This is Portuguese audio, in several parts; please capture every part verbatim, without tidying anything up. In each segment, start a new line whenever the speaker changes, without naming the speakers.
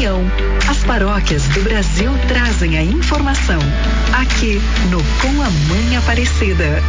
Comunhão. As paróquias do Brasil trazem a informação aqui no Com a Mãe Aparecida.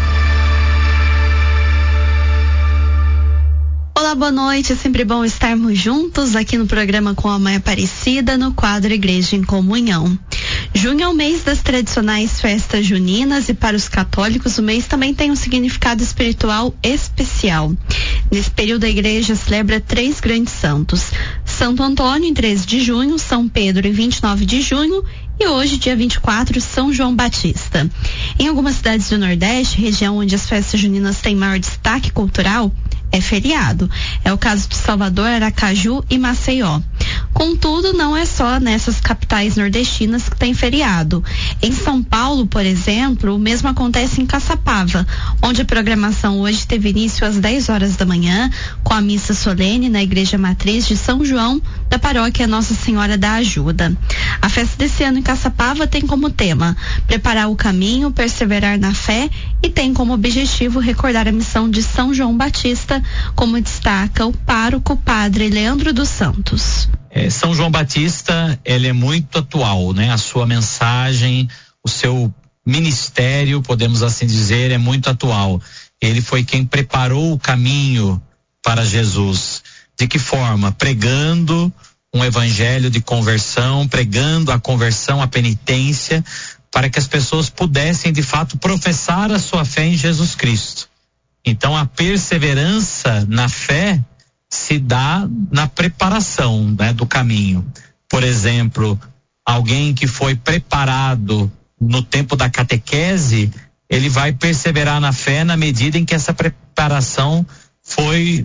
Olá, boa noite. É sempre bom estarmos juntos aqui no programa Com a Mãe Aparecida, no quadro Igreja em Comunhão. Junho é o mês das tradicionais festas juninas e para os católicos o mês também tem um significado espiritual especial. Nesse período a igreja celebra três grandes santos: Santo Antônio em treze de junho, São Pedro em vinte e nove de junho e hoje, dia vinte e quatro, São João Batista. Em algumas cidades do Nordeste, região onde as festas juninas têm maior destaque cultural, é feriado. É o caso de Salvador, Aracaju e Maceió. Contudo, não é só nessas capitais nordestinas que tem feriado. Em São Paulo, por exemplo, o mesmo acontece em Caçapava, onde a programação hoje teve início às dez horas da manhã, com a missa solene na Igreja Matriz de São João, da paróquia Nossa Senhora da Ajuda. A festa desse ano em Caçapava tem como tema preparar o caminho, perseverar na fé e tem como objetivo recordar a missão de São João Batista, como destaca o pároco padre Leandro dos Santos.
É, São João Batista, ele é muito atual, né? A sua mensagem, o seu ministério, podemos assim dizer, é muito atual. Ele foi quem preparou o caminho para Jesus. De que forma? Pregando um evangelho de conversão, pregando a conversão, a penitência, para que as pessoas pudessem de fato professar a sua fé em Jesus Cristo. Então a perseverança na fé se dá na preparação, né, do caminho. Por exemplo, alguém que foi preparado no tempo da catequese, ele vai perseverar na fé na medida em que essa preparação foi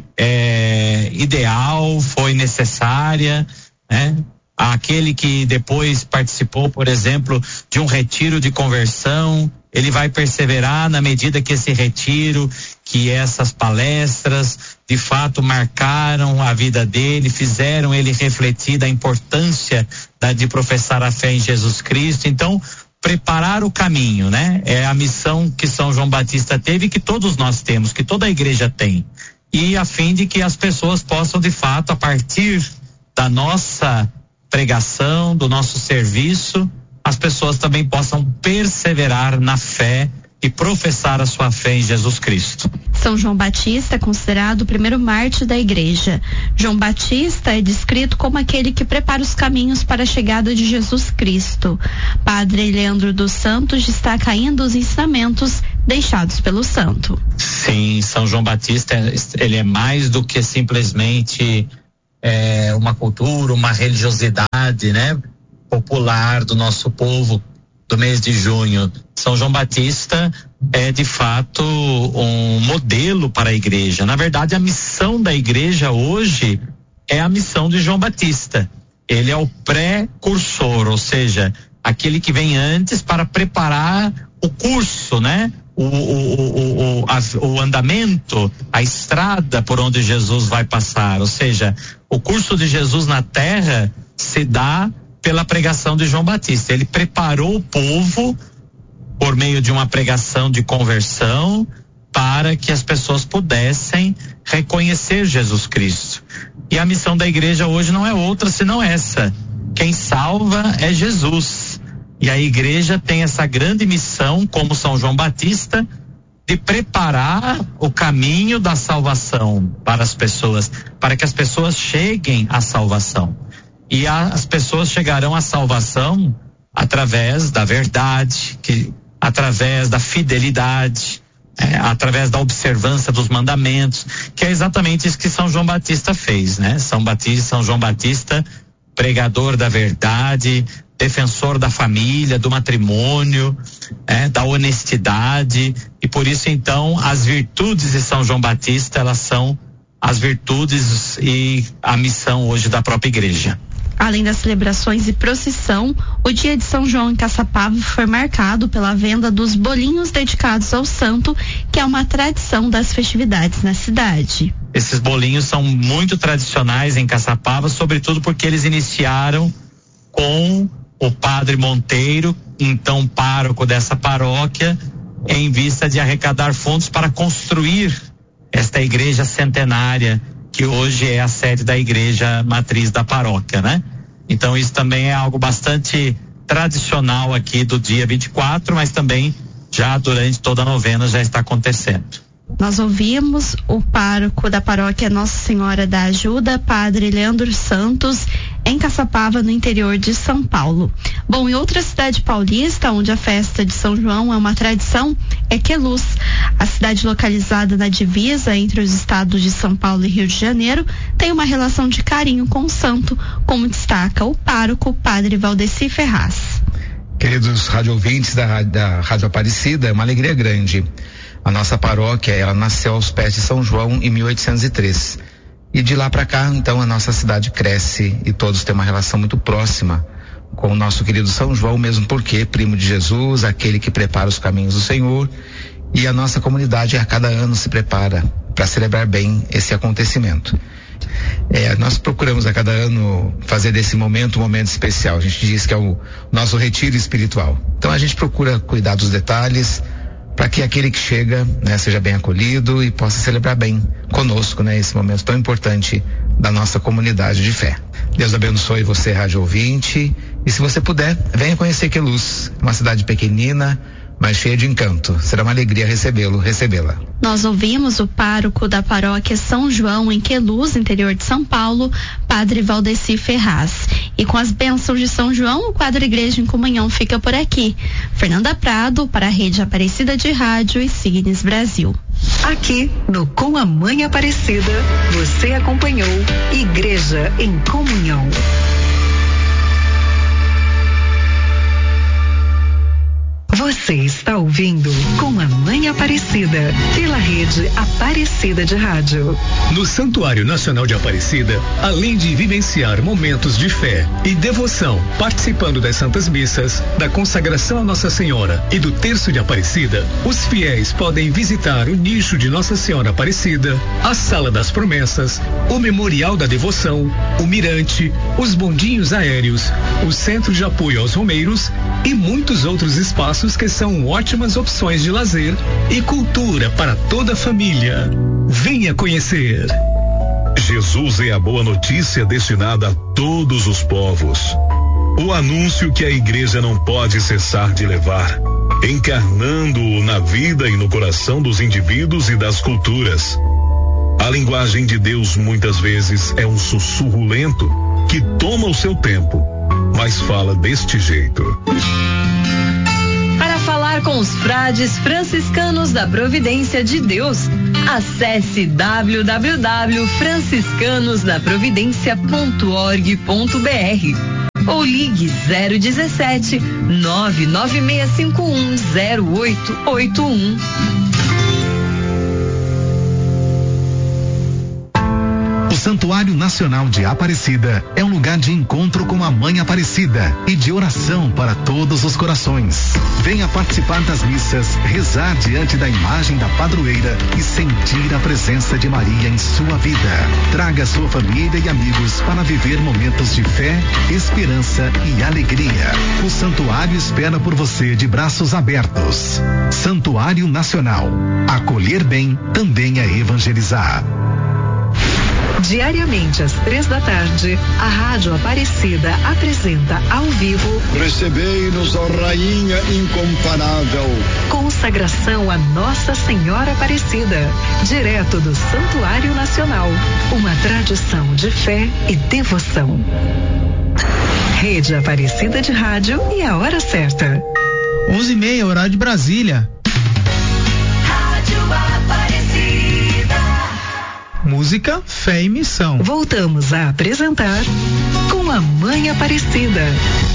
é, ideal, foi necessária, né? Aquele que depois participou, por exemplo, de um retiro de conversão, ele vai perseverar na medida que esse retiro, que essas palestras, de fato marcaram a vida dele, fizeram ele refletir da importância da, de professar a fé em Jesus Cristo. Então, preparar o caminho, né? É a missão que São João Batista teve e que todos nós temos, que toda a igreja tem. E a fim de que as pessoas possam, de fato, a partir da nossa pregação, do nosso serviço, as pessoas também possam perseverar na fé e professar a sua fé em Jesus Cristo.
São João Batista é considerado o primeiro mártir da igreja. João Batista é descrito como aquele que prepara os caminhos para a chegada de Jesus Cristo. Padre Leandro dos Santos destaca ainda os ensinamentos deixados pelo santo.
Sim, São João Batista, ele é mais do que simplesmente é, uma cultura, uma religiosidade, né, popular do nosso povo do mês de junho. São João Batista é de fato um modelo para a igreja. Na verdade, a missão da igreja hoje é a missão de João Batista. Ele é o precursor, ou seja, aquele que vem antes para preparar o curso, né? O, o, o, o, a, o andamento, a estrada por onde Jesus vai passar. Ou seja, o curso de Jesus na terra se dá pela pregação de João Batista. Ele preparou o povo por meio de uma pregação de conversão para que as pessoas pudessem reconhecer Jesus Cristo. E a missão da igreja hoje não é outra senão essa. Quem salva é Jesus. E a igreja tem essa grande missão, como São João Batista, de preparar o caminho da salvação para as pessoas, para que as pessoas cheguem à salvação. E a, as pessoas chegarão à salvação através da verdade, que, através da fidelidade, é, através da observância dos mandamentos, que é exatamente isso que São João Batista fez, né? São Batista, São João Batista, pregador da verdade, defensor da família, do matrimônio, é, da honestidade, e por isso então as virtudes de São João Batista, elas são as virtudes e a missão hoje da própria igreja.
Além das celebrações e procissão, o dia de São João em Caçapava foi marcado pela venda dos bolinhos dedicados ao santo, que é uma tradição das festividades na cidade.
Esses bolinhos são muito tradicionais em Caçapava, sobretudo porque eles iniciaram com o padre Monteiro, então pároco dessa paróquia, em vista de arrecadar fundos para construir esta igreja centenária, que hoje é a sede da igreja matriz da paróquia, né? Então isso também é algo bastante tradicional aqui do dia vinte e quatro, mas também já durante toda a novena já está acontecendo.
Nós ouvimos o pároco da paróquia Nossa Senhora da Ajuda, Padre Leandro Santos, em Caçapava, no interior de São Paulo. Bom, em outra cidade paulista, onde a festa de São João é uma tradição, é Queluz. A cidade localizada na divisa entre os estados de São Paulo e Rio de Janeiro tem uma relação de carinho com o santo, como destaca o pároco Padre Valdeci Ferraz.
Queridos rádio ouvintes da, da Rádio Aparecida, é uma alegria grande. A nossa paróquia, ela nasceu aos pés de São João em mil oitocentos e três. E de lá para cá, então, a nossa cidade cresce e todos têm uma relação muito próxima com o nosso querido São João, mesmo porque primo de Jesus, aquele que prepara os caminhos do Senhor. E a nossa comunidade a cada ano se prepara para celebrar bem esse acontecimento. É, nós procuramos a cada ano fazer desse momento um momento especial. A gente diz que é o nosso retiro espiritual. Então a gente procura cuidar dos detalhes, para que aquele que chega, né, seja bem acolhido e possa celebrar bem conosco, né, esse momento tão importante da nossa comunidade de fé. Deus abençoe você, rádio ouvinte, e se você puder, venha conhecer Queluz, uma cidade pequenina, mas cheia de encanto. Será uma alegria recebê-lo, recebê-la.
Nós ouvimos o pároco da paróquia São João em Queluz, interior de São Paulo, Padre Valdeci Ferraz. E com as bênçãos de São João, o quadro Igreja em Comunhão fica por aqui. Fernanda Prado, para a Rede Aparecida de Rádio e Signes Brasil.
Aqui no Com a Mãe Aparecida, você acompanhou Igreja em Comunhão. Você está ouvindo Com a Mãe Aparecida, pela Rede Aparecida de Rádio.
No Santuário Nacional de Aparecida, além de vivenciar momentos de fé e devoção, participando das Santas Missas, da consagração a Nossa Senhora e do Terço de Aparecida, os fiéis podem visitar o nicho de Nossa Senhora Aparecida, a Sala das Promessas, o Memorial da Devoção, o Mirante, os bondinhos aéreos, o Centro de Apoio aos Romeiros e muitos outros espaços que são ótimas opções de lazer e cultura para toda a família. Venha conhecer.
Jesus é a boa notícia destinada a todos os povos. O anúncio que a igreja não pode cessar de levar, encarnando-o na vida e no coração dos indivíduos e das culturas. A linguagem de Deus muitas vezes é um sussurro lento que toma o seu tempo, mas fala deste jeito.
Para falar com os frades franciscanos da Providência de Deus, acesse w w w ponto franciscanos da providencia ponto org ponto b r ou ligue zero dezessete, nove nove seis cinco um zero oito oito um.
O Santuário Nacional de Aparecida é um lugar de encontro com a Mãe Aparecida e de oração para todos os corações. Venha participar das missas, rezar diante da imagem da padroeira e sentir a presença de Maria em sua vida. Traga sua família e amigos para viver momentos de fé, esperança e alegria. O Santuário espera por você de braços abertos. Santuário Nacional. Acolher bem também é evangelizar.
Diariamente às três da tarde, a Rádio Aparecida apresenta ao vivo
Recebei-nos, ó Rainha incomparável.
Consagração a Nossa Senhora Aparecida, direto do Santuário Nacional. Uma tradição de fé e devoção. Rede Aparecida de Rádio e a hora certa.
onze e meia, horário de Brasília.
Rádio Aparecida.
Música, fé e missão.
Voltamos a apresentar Com a Mãe Aparecida.